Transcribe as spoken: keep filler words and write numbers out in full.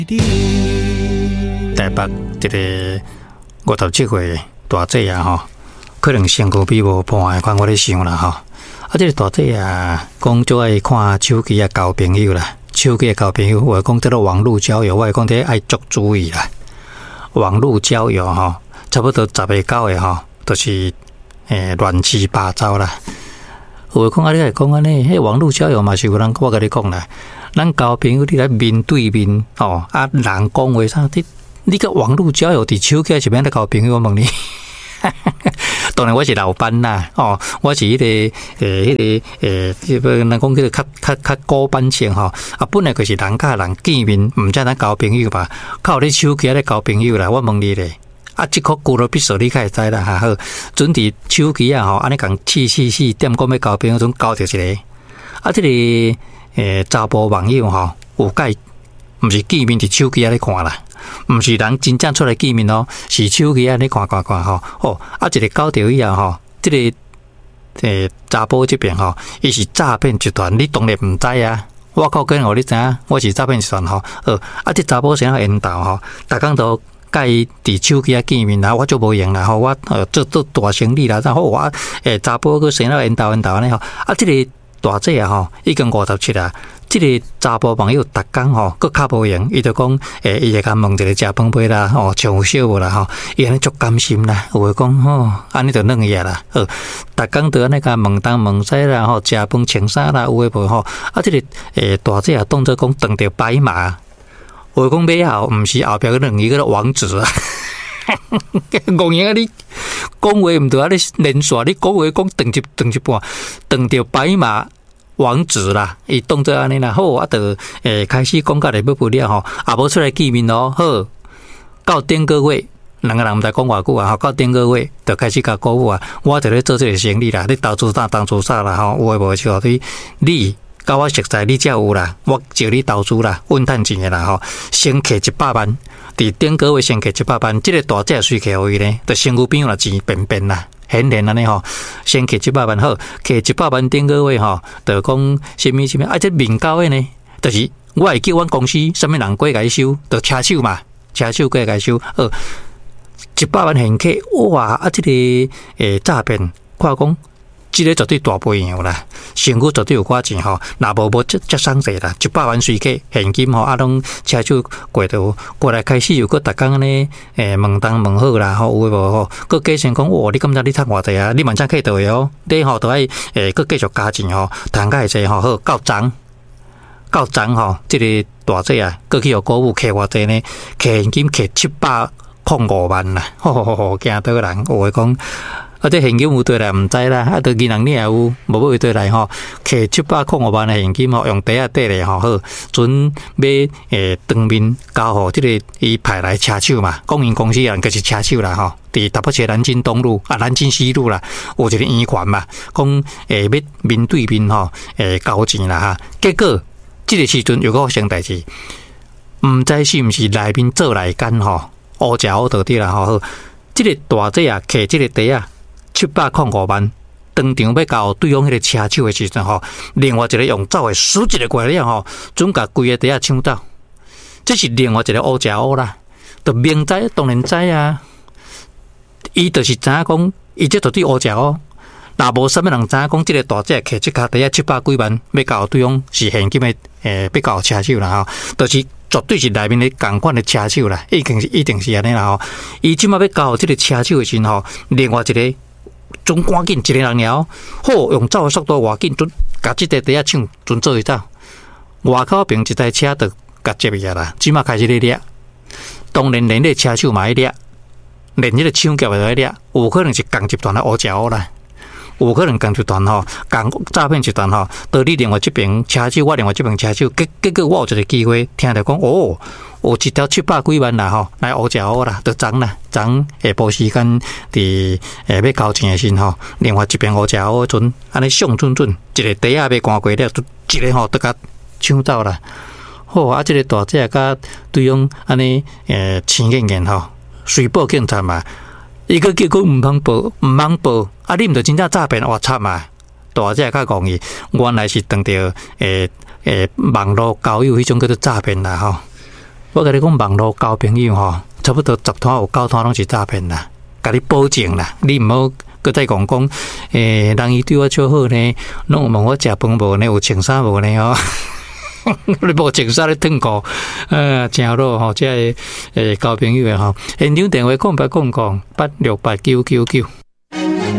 台北一个五十七岁大姐啊吼，可能身躯比无伴的款，我咧想啦吼。啊，这个大姐啊，讲最爱看手机啊交朋友啦，手机啊交朋友，我讲这个网络交友，我讲这爱足注意啦。网络交友吼，差不多十个九个吼，都是诶乱七八糟啦。有讲啊，你来讲安尼，迄网络交友嘛是有人，我甲你讲啦。咱交朋友，你来面对面哦，啊，人讲话啥？你你个网络交友伫手机是免得交朋友？我问你，当然我是老板啦，哦，我是迄、那个诶，迄、那个诶，即个人讲叫做较较较高班型吼，啊，本来就是人甲人见面，毋才咱交朋友吧？靠你手机咧交朋友啦，我问你咧。啊，即颗骨头必须你开始知啦，哈好，准伫手机啊吼，安尼讲试试试，点讲要交朋友，总交着一个。啊，即、这个诶查甫网友吼，有解，毋是见面伫手机啊咧看啦，毋是人真正出来见面咯，是手机啊咧看看看吼。哦，啊，一个交着以后吼，即、这个诶查甫这边吼，伊是诈骗集团，你当然毋知啊。我靠，跟我你知影，我是诈骗集团吼。呃，啊，这查甫先引导吼，逐工都。甲伊伫手机啊见面啦，我就无用啦吼，我呃做做大生意啦，然后我诶查甫个生了引导引导安尼吼，啊，即、这个大姐啊吼，已经五十七啦，即、这个查甫朋友逐工吼，佫较无用，伊就讲诶，伊会甲问一个食饭费啦，吼，唱有小无啦吼，伊安尼足甘心啦，有诶讲吼，安尼就软去啦，呃，逐工都安尼甲问东问西啦，吼，食饭穿衫啦，有诶无吼，啊，即、这个诶大姐啊，当作讲当着白马。我讲买后，毋是后壁个两个网址啊！戆样啊！你讲话毋对啊！你连续你讲话讲长一长一半，长着白马网址啦，伊当作安尼啦。好，啊，就诶开始讲到来要不了吼，也无出来见面咯。好，到顶个月，两个人毋知讲偌久啊，吼，到顶个月就开始甲鼓舞啊，我就咧做这个生意啦，你投资啥投资啥啦，吼，有诶无像你你。甲我熟悉，你才有啦。我招你投资啦，稳赚钱的啦吼。先摕一百万，伫顶个月先摕一百万，即、这个大姐随摕互伊咧，就身躯边啦钱便便啦，显然安尼吼。先摕一百万好，摕一百万顶个月吼，就讲什么什么，啊，这面交的呢，就是我会叫阮公司什么人过来收，就车手嘛，车手过来收，呃，一百万现客，哇，啊，这个诶诈骗，看讲。即个绝对大不一样啦，身躯绝对有寡钱吼，若无无接接上济啦，一百万随客现金吼，啊，拢车手过到过来开始又搁逐工安尼诶问东问好啦，吼有诶无吼，搁计算讲，哇，你感觉你趁偌济啊？你万只客倒诶哦，你吼都爱诶搁继续加钱吼，趁较会济吼，好到昨到昨吼，即、这个大姐啊，搁去互股务摕偌济呢？摕现金摕七百零五万啦，吼吼吼，惊倒人，有诶讲。啊！这现金有对来毋知啦，啊！到银行你也有，无要对来吼，摕七百零五万的现金吼，用袋啊袋咧吼，好，准要诶当面交互即个伊派来车手嘛，公营公司人就是车手啦吼，伫台北市南京东路啊、南京西路啦，有一个圆环嘛，讲诶要面对面吼，诶交钱啦哈，结果即个时阵又搁发生代志，毋知是毋是内面做来干吼，乌食乌倒滴啦吼，好，即个大姐啊，摕即个袋啊。七百零五万，当场要交对方迄个车手的时阵吼，另外一个用走的输一个过来了吼，准甲规个底下抢走，这是另外一个乌食乌啦，就明知当然知啊，伊就是知影讲，伊这绝对乌食乌，若无啥物人知影讲，即个大姐摕即卡底下七百几万要交对方是现金的，诶，要交车手啦吼，就是绝对是内面的共款的车手啦，一定是一定是安尼啦吼，伊即马要交即个车手的时候，另外一个。准赶紧一个人了，好用走的速度偌紧，准甲即个底下抢，准做会走。外口边一台车就甲接去啦，即马开始咧掠。当然连咧车手嘛爱掠，连迄个抢劫也爱掠，有可能是共集团的乌食乌啦，有可能共集团吼，共诈骗集团吼，到你另外这边车手，我另外这边车手，结结果我有一个机会听到讲哦。有一条七百几万啦吼，来乌食乌啦，就涨啦，涨下晡时间伫诶要交钱诶时吼，另外一边乌食乌阵，安尼上准准，一个底下要赶过了，一个吼都甲抢走啦。好啊，即、这个大姐甲对方安尼诶青眼眼吼，随报警察嘛，伊个结果毋通报，毋通报，啊你毋着真正诈骗，我惨啊！大姐较讲伊，原来是当着诶诶网络交友迄种叫做诈骗啦吼。 我甲你讲，网络交朋友吼，差不多十摊有九摊拢是诈骗啦，甲你保证啦，你毋好搁再讲讲，诶、欸，人伊对我超好呢，拢问我食饭无呢，有穿衫无呢吼。你无穿衫咧脱裤，呃，真好吼，即个诶交朋友诶吼，现场电话空八空空八六八九九九。